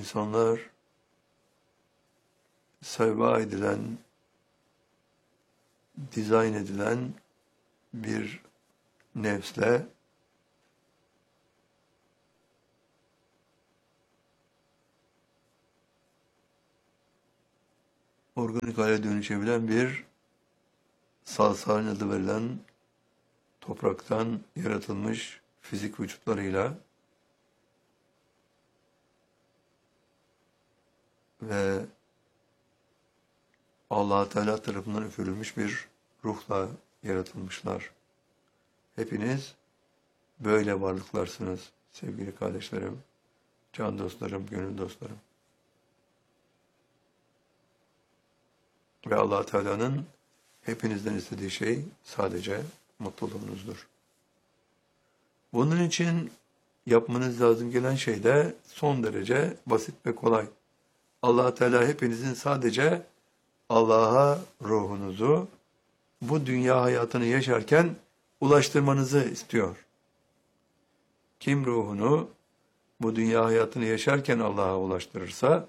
İnsanlar sevba edilen, dizayn edilen bir nefsle organik hale dönüşebilen bir salsalin adı verilen topraktan yaratılmış fizik vücutlarıyla ve Allah Teala tarafından üfürülmüş bir ruhla yaratılmışlar. Hepiniz böyle varlıklarsınız sevgili kardeşlerim, can dostlarım, gönül dostlarım. Ve Allah Teala'nın hepinizden istediği şey sadece mutluluğunuzdur. Bunun için yapmanız lazım gelen şey de son derece basit ve kolay. Allah Teala hepinizin sadece Allah'a ruhunuzu bu dünya hayatını yaşarken ulaştırmanızı istiyor. Kim ruhunu bu dünya hayatını yaşarken Allah'a ulaştırırsa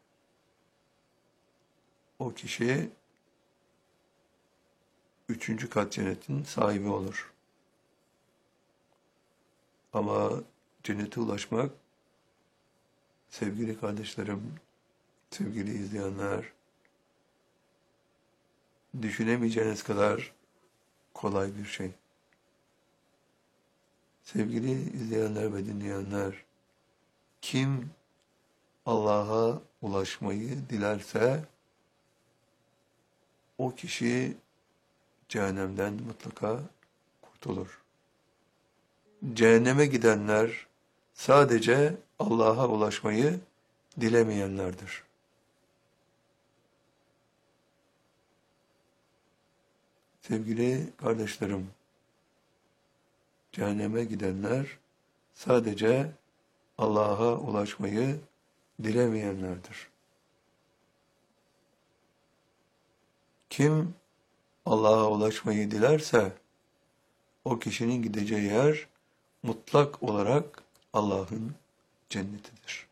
o kişi 3. kat cennetin sahibi olur. Ama cennete ulaşmak sevgili kardeşlerim, sevgili izleyenler, düşünemeyeceğiniz kadar kolay bir şey. Sevgili izleyenler ve dinleyenler, kim Allah'a ulaşmayı dilerse o kişi cehennemden mutlaka kurtulur. Cehenneme gidenler sadece Allah'a ulaşmayı dilemeyenlerdir. Sevgili kardeşlerim, cehenneme gidenler sadece Allah'a ulaşmayı dilemeyenlerdir. Kim Allah'a ulaşmayı dilerse o kişinin gideceği yer mutlak olarak Allah'ın cennetidir.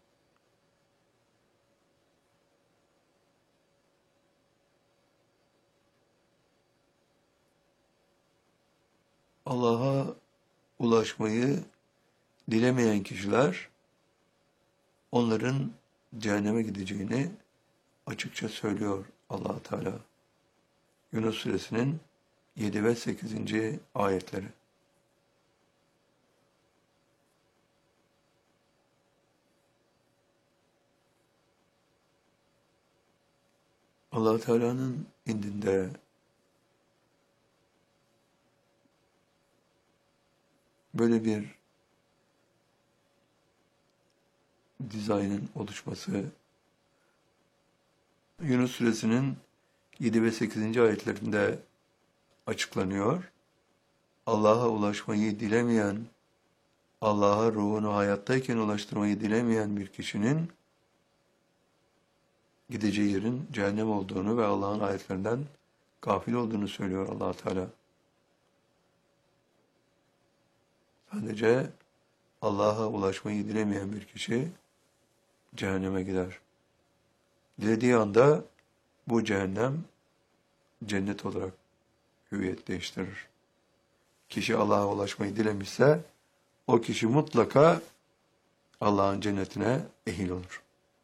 Allah'a ulaşmayı dilemeyen kişiler onların cehenneme gideceğini açıkça söylüyor Allah Teala. Yunus Suresinin 7 ve 8. ayetleri. Allah Teala'nın indinde böyle bir dizaynın oluşması Yunus Suresinin 7 ve 8. ayetlerinde açıklanıyor. Allah'a ulaşmayı dilemeyen, Allah'a ruhunu hayattayken ulaştırmayı dilemeyen bir kişinin gideceği yerin cehennem olduğunu ve Allah'ın ayetlerinden gafil olduğunu söylüyor Allah Teala. Sadece Allah'a ulaşmayı dilemeyen bir kişi cehenneme gider. Dilediği anda bu cehennem cennet olarak hüviyet değiştirir. Kişi Allah'a ulaşmayı dilemişse o kişi mutlaka Allah'ın cennetine ehil olur.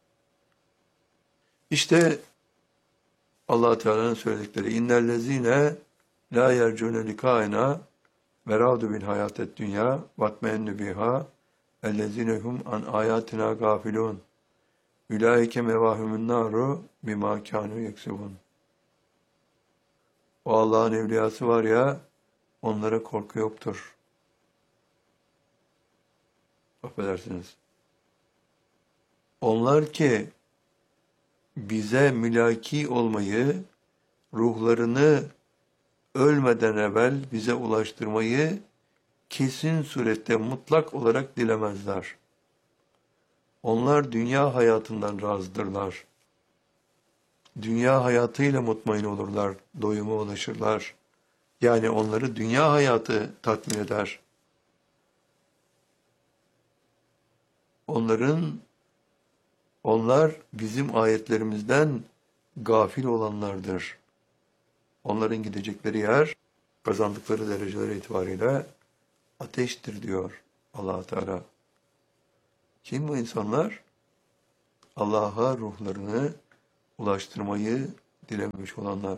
İşte Allah Teala'nın söyledikleri innellezine la yercune likaena ve radu bil hayatet dünya vatmennu biha ellezinehum an ayatina gafilun ulaike mevahumun naru bima kanu yeksubun. O Allah'ın evliyası var ya, onlara korku yoktur. Affedersiniz. Onlar ki bize mülaki olmayı, ruhlarını ölmeden evvel bize ulaştırmayı kesin surette mutlak olarak dilemezler. Onlar dünya hayatından razıdırlar. Dünya hayatıyla mutmain olurlar, doyuma ulaşırlar. Yani onları dünya hayatı tatmin eder. Onlar bizim ayetlerimizden gafil olanlardır. Onların gidecekleri yer, kazandıkları dereceler itibariyle ateştir diyor Allah Teala. Kim bu insanlar? Allah'a ruhlarını ulaştırmayı dilememiş olanlar.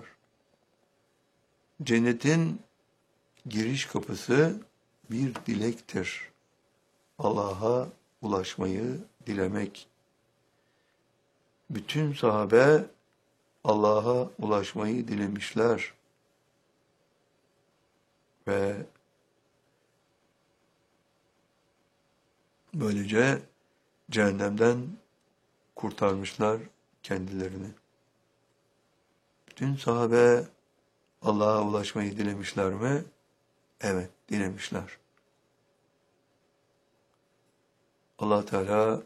Cennetin giriş kapısı bir dilektir. Allah'a ulaşmayı dilemek. Bütün sahabe Allah'a ulaşmayı dilemişler. Ve böylece cehennemden kurtarmışlar kendilerini. Bütün sahabe Allah'a ulaşmayı dilemişler mi? Evet, dilemişler. Allah Teala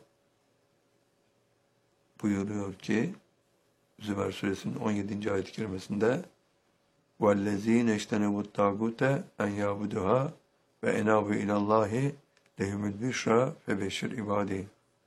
buyuruyor ki Zümer suresinin 17. ayet-i kerimesinde وَالَّذ۪ينَ اَجْتَنَبُوا الطَّاغُوتَ اَنْ يَعْبُدُهَا وَاَنَابُوا اِلَى اللّٰهِ لَهُمُ الْبِشْرَى فَبَشِّرْ عِبَادِهِ.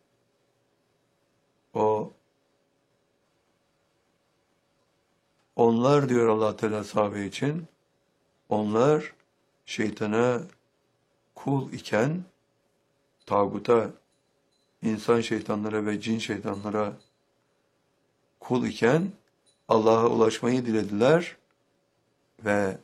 Onlar diyor Allah Teala sahabe için, onlar şeytana kul iken, tağuta, insan şeytanlara ve cin şeytanlara kul iken Allah'a ulaşmayı dilediler ve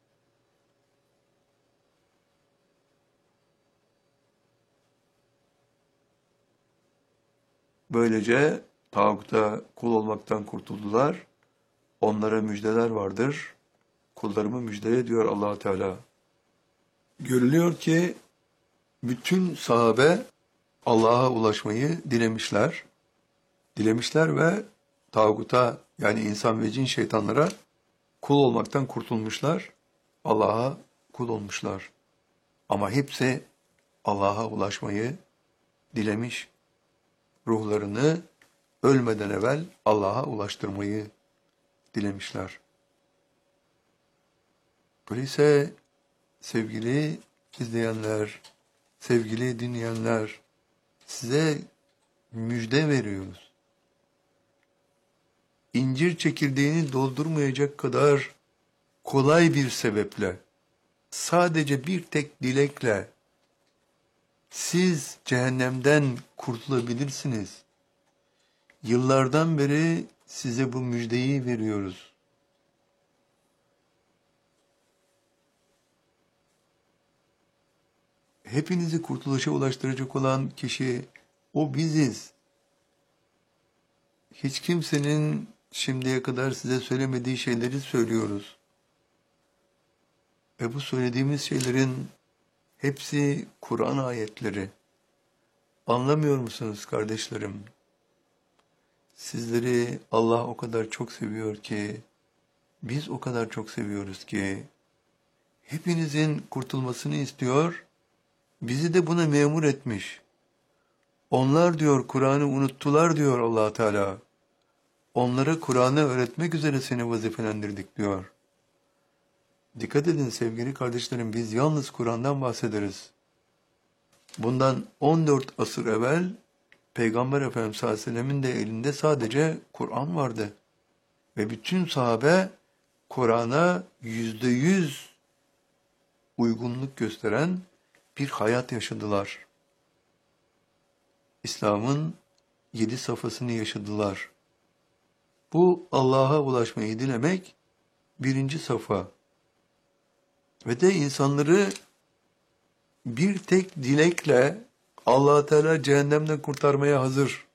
böylece tağuta kul olmaktan kurtuldular. Onlara müjdeler vardır. Kullarımı müjdele diyor Allah Teala. Görülüyor ki bütün sahabe Allah'a ulaşmayı dilemişler. Dilemişler ve tağuta yani insan ve cin şeytanlara kul olmaktan kurtulmuşlar. Allah'a kul olmuşlar. Ama hepsi Allah'a ulaşmayı dilemiş. Ruhlarını ölmeden evvel Allah'a ulaştırmayı dilemişler. Öyleyse sevgili izleyenler, sevgili dinleyenler, size müjde veriyoruz. İncir çekirdeğini doldurmayacak kadar kolay bir sebeple, sadece bir tek dilekle siz cehennemden kurtulabilirsiniz. Yıllardan beri size bu müjdeyi veriyoruz. Hepinizi kurtuluşa ulaştıracak olan kişi o biziz. Hiç kimsenin şimdiye kadar size söylemediği şeyleri söylüyoruz. Ve bu söylediğimiz şeylerin hepsi Kur'an ayetleri. Anlamıyor musunuz kardeşlerim? Sizleri Allah o kadar çok seviyor ki, biz o kadar çok seviyoruz ki, hepinizin kurtulmasını istiyor, bizi de buna memur etmiş. Onlar diyor Kur'an'ı unuttular diyor Allah Teala. Onlara Kur'an'ı öğretmek üzere seni vazifelendirdik diyor. Dikkat edin sevgili kardeşlerim, biz yalnız Kur'an'dan bahsederiz. Bundan 14 asır evvel Peygamber Efendimiz sallallahu aleyhi ve sellemin de elinde sadece Kur'an vardı. Ve bütün sahabe Kur'an'a %100 uygunluk gösteren bir hayat yaşadılar. İslam'ın 7 safhasını yaşadılar. Bu Allah'a ulaşmayı dilemek birinci safha. Ve de insanları bir tek dilekle Allah Teala cehennemden kurtarmaya hazır.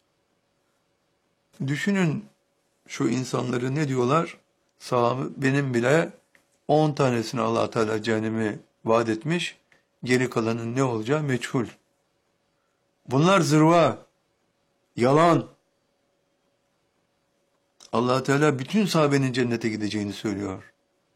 Düşünün şu insanları ne diyorlar? Sahabe benim bile 10 tanesini Allah Teala cehennemi vaat etmiş. Geri kalanın ne olacağı meçhul. Bunlar zırva, yalan. Allah Teala bütün sahabenin cennete gideceğini söylüyor.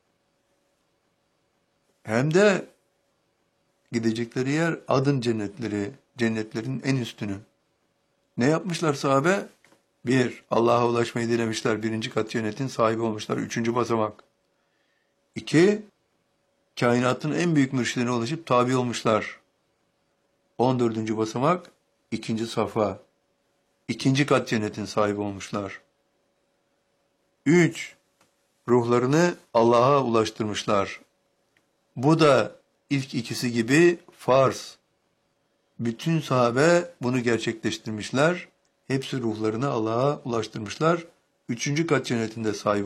Hem de gidecekleri yer adın cennetleri, cennetlerin en üstünü. Ne yapmışlar sahabe? 1. Allah'a ulaşmayı dilemişler. 1. kat cennetin sahibi olmuşlar. 3. basamak. 2. Kainatın en büyük mürşidine ulaşıp tabi olmuşlar. 14. basamak. 2. safha. ikinci kat cennetin sahibi olmuşlar. 3. Ruhlarını Allah'a ulaştırmışlar. Bu da ilk ikisi gibi farz. Bütün sahabe bunu gerçekleştirmişler. Hepsi ruhlarını Allah'a ulaştırmışlar. Üçüncü kat cennetinde sahibi